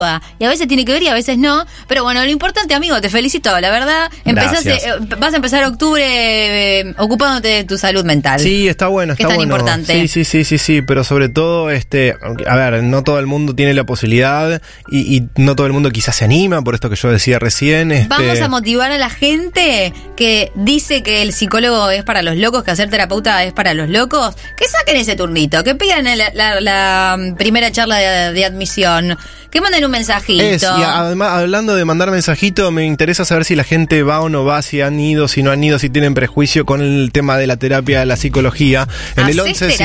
y a veces tiene que ver y a veces no, pero bueno, lo importante, amigo, te felicito, la verdad, vas a empezar octubre ocupándote de tu salud mental. Sí, está bueno, está es tan bueno. Importante. Sí, pero sobre todo, a ver, no todo el mundo tiene la posibilidad y no todo el mundo quizás se anima, por esto que yo decía recién. Vamos a motivar a la gente que dice que el psicólogo es para los locos, que hacer terapeuta es para los locos, que saquen ese turnito, que pidan la primera charla de admisión, que manden un mensajito. Y además, hablando de mandar mensajito, me interesa saber si la gente va o no va, si han ido, si no han ido, si tienen prejuicio con el tema de la terapia, de la psicología. En el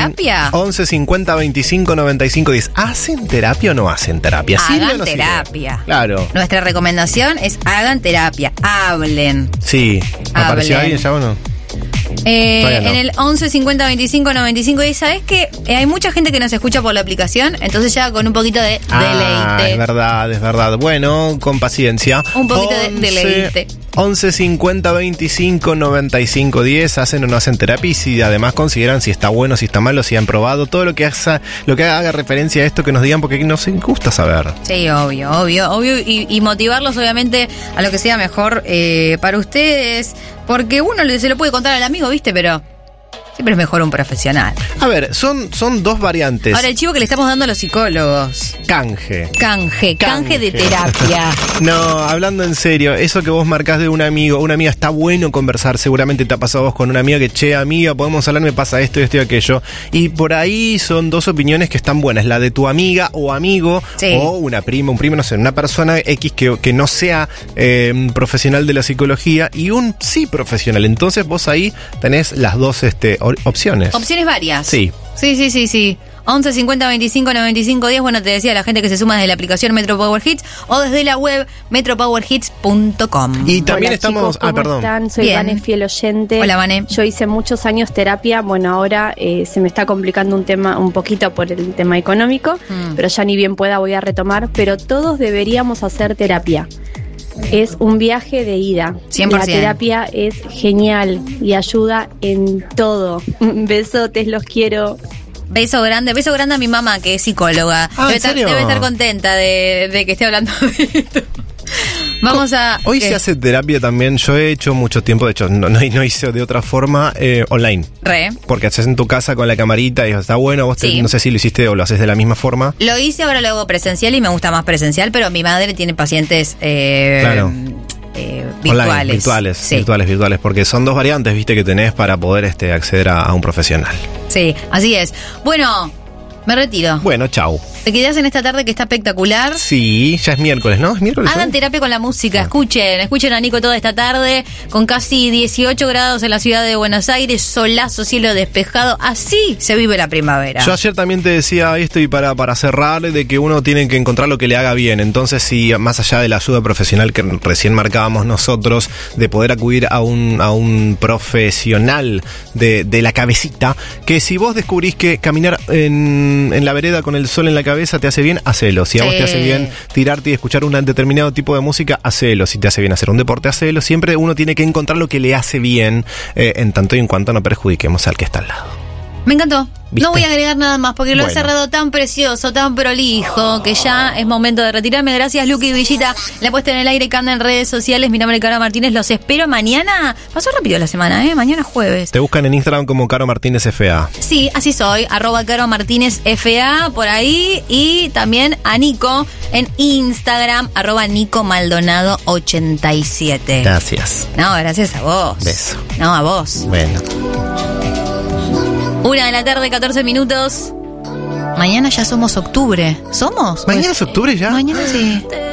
11 50 25 95 10. ¿Hacen terapia o no hacen terapia? Hagan terapia. Sirve? Claro. Nuestra recomendación es hagan terapia, hablen. Sí. ¿Apareció alguien ya o no? No. En el 11 50 25 95 10, ¿sabes qué? Hay mucha gente que nos escucha por la aplicación, entonces ya con un poquito de deleite. Es verdad. Bueno, con paciencia. Un poquito de deleite. 11 50 25 95 10. ¿Hacen o no hacen terapia? Y si además consideran si está bueno, si está malo, si han probado, todo lo que haga referencia a esto, que nos digan, porque nos gusta saber. Sí, obvio. Y motivarlos, obviamente, a lo que sea mejor para ustedes. Porque uno se lo puede contar al amigo, ¿viste? Pero siempre es mejor un profesional. A ver, son dos variantes. Ahora, el chivo que le estamos dando a los psicólogos. Canje de terapia. No, hablando en serio, eso que vos marcás de un amigo, una amiga, está bueno conversar. Seguramente te ha pasado a vos con una amiga que, che, amiga, podemos hablar, me pasa esto y aquello. Y por ahí son dos opiniones que están buenas. La de tu amiga o amigo, sí, o una prima, un primo, no sé, una persona X que no sea profesional de la psicología y un sí profesional. Entonces vos ahí tenés las dos opciones. Opciones varias. Sí. Sí. 11 50 25 95 10. Bueno, te decía, la gente que se suma desde la aplicación Metro Power Hits o desde la web metropowerhits.com. Y también hola, estamos... chicos, ¿cómo están? Soy Vane, fiel oyente. Hola, Vane. Yo hice muchos años terapia. Bueno, ahora se me está complicando un poquito por el tema económico, pero ya ni bien pueda voy a retomar. Pero todos deberíamos hacer terapia. Es un viaje de ida. 100%. La terapia es genial y ayuda en todo. Besotes, los quiero. Beso grande a mi mamá, que es psicóloga. ¿En serio? Debe estar contenta de que esté hablando de esto. Vamos a... Hoy se hace terapia también. Yo he hecho mucho tiempo, de hecho, no hice de otra forma, online. Porque haces en tu casa con la camarita y está bueno. Vos no sé si lo hiciste o lo haces de la misma forma. Lo hice, ahora lo hago presencial y me gusta más presencial, pero mi madre tiene pacientes... claro. Virtuales. Virtuales, porque son dos variantes, viste, que tenés para poder acceder a un profesional. Sí, así es. Bueno, me retiro. Bueno, chau. Te quedás en esta tarde que está espectacular. Sí, ya es miércoles, ¿no? ¿Es miércoles? Hagan terapia con la música, escuchen a Nico toda esta tarde, con casi 18 grados en la ciudad de Buenos Aires, solazo, cielo despejado, así se vive la primavera. Yo ayer también te decía esto, y para cerrar, de que uno tiene que encontrar lo que le haga bien. Entonces, si más allá de la ayuda profesional que recién marcábamos nosotros, de poder acudir a un profesional de la cabecita, que si vos descubrís que caminar en la vereda con el sol en la cabeza te hace bien, hacelo. Si a vos te hace bien tirarte y escuchar un determinado tipo de música, hacelo. Si te hace bien hacer un deporte, hacelo. Siempre uno tiene que encontrar lo que le hace bien, en tanto y en cuanto no perjudiquemos al que está al lado. Me encantó. ¿Viste? No voy a agregar nada más porque lo he cerrado tan precioso, tan prolijo, que ya es momento de retirarme. Gracias, Luqui y Villita. La puesta en el aire que anda en redes sociales. Mi nombre es Caro Martínez. Los espero mañana. Pasó rápido la semana, mañana jueves. Te buscan en Instagram como Caro Martínez FA. Sí, así soy. @Caro Martínez FA por ahí. Y también a Nico en Instagram, @Nico Maldonado 87. Gracias. No, gracias a vos. Beso. No, a vos. Bueno. 1:00 PM, 14 minutos. Mañana ya somos octubre. ¿Somos? ¿Mañana es octubre ya? Mañana sí.